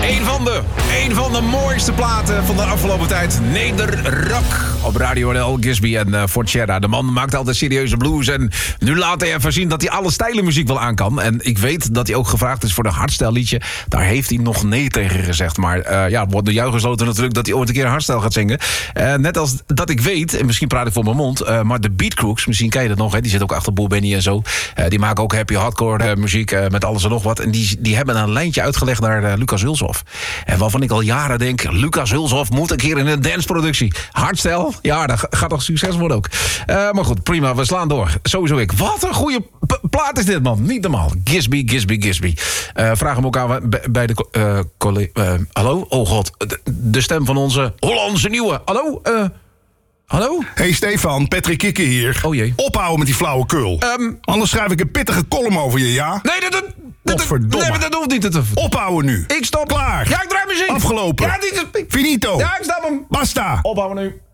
Een van de mooiste platen van de afgelopen tijd. Nederrock op Radio NL. Gisby en Forchera. De man maakt altijd serieuze blues. En nu laat hij even zien dat hij alle stijlen muziek wel aan kan. En ik weet dat hij ook gevraagd is voor de hardstyle liedje. Daar heeft hij nog nee tegen gezegd. Maar het wordt door jou gesloten natuurlijk dat hij ooit een keer hardstyle gaat zingen. Net als dat ik weet, en misschien praat ik voor mijn mond, maar de Beat Crooks, misschien ken je dat nog, hè? Die zit ook achter Boel Benny en zo. Die maken ook happy hardcore muziek met alles en nog wat. En die hebben een lijntje uitgelegd naar Lucas Hulshoff. En waarvan ik al jaren denk, Lucas Hulshoff moet een keer in een danceproductie. Hardstyle, ja, dat gaat toch succes worden ook. Maar goed, prima, we slaan door. Sowieso ik. Wat een goede plaat is dit, man. Niet normaal. Gisby. Vraag hem ook aan bij de hallo? Oh god, de stem van onze Hollandse nieuwe. Hallo? Hallo? Hey Stefan, Patrick Kikker hier. Oh jee. Ophouden met die flauwekul. Anders schrijf ik een pittige column over je, ja? Nee, dat hoeft niet. Ophouden nu. Ik stop. Klaar. Ja, ik draai muziek. Afgelopen. Ja, Finito. Ja, ik stop hem. Basta. Ophouden nu.